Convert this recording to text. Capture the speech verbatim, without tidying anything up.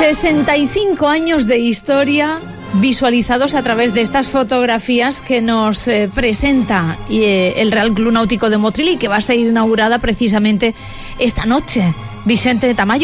sesenta y cinco años de historia visualizados a través de estas fotografías que nos eh, presenta eh, el Real Club Náutico de Motril y que va a ser inaugurada precisamente esta noche. Vicente Tamayo.